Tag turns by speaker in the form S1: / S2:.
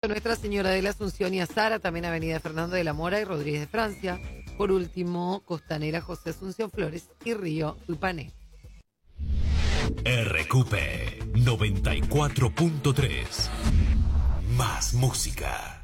S1: Nuestra Señora de la Asunción y Azara, también Avenida Fernando de la Mora y Rodríguez de Francia. Por último, Costanera José Asunción Flores y Río Upané.
S2: RQP 94.3. Más música.